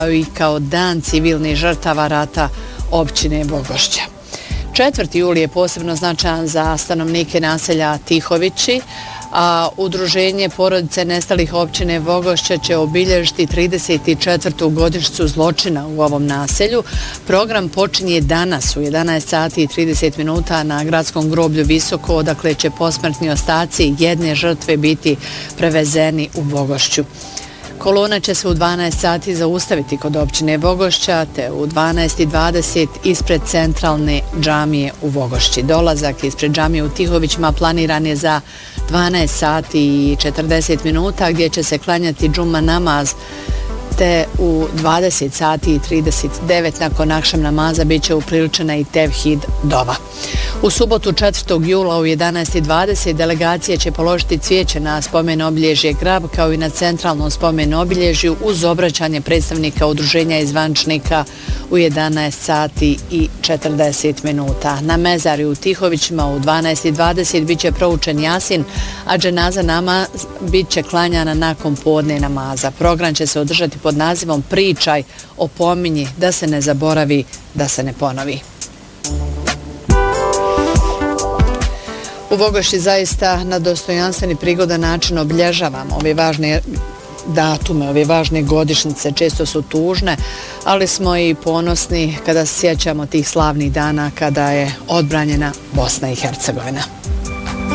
i kao dan civilnih žrtava rata općine Vogošća. 4. jul je posebno značajan za stanovnike naselja Tihovići, a Udruženje porodice nestalih općine Vogošća će obilježiti 34. godišnjicu zločina u ovom naselju. Program počinje danas u 11 sati i 30 minuta na gradskom groblju Visoko, odakle će posmrtni ostaci jedne žrtve biti prevezeni u Vogošću. Kolona će se u 12 sati zaustaviti kod općine Vogošća, te u 12:20 ispred centralne džamije u Vogošći. Dolazak ispred džamije u Tihovićima planiran je za 12 sati i 40 minuta, gdje će se klanjati džuma namaz, te u 20 sati i 39 nakon akšam namaza bit će upriličena i tevhid dova. U subotu 4. jula u 11:20 delegacije će položiti cvijeće na spomen obilježje Grab, kao i na centralnom spomen obilježju uz obraćanje predstavnika udruženja i zvančnika u 11 sati i 40 minuta. Na mezari u Tihovićima u 12:20 bit će proučen Jasin, a dženaza namaz bit će klanjana nakon podne namaza. Program će se održati pod nazivom Pričaj, opominji, da se ne zaboravi, da se ne ponovi. U Vogošći zaista na dostojanstven i prigodan način obilježavamo ove važne datume, ove važne godišnjice. Često su tužne, ali smo i ponosni kada se sjećamo tih slavnih dana kada je odbranjena Bosna i Hercegovina.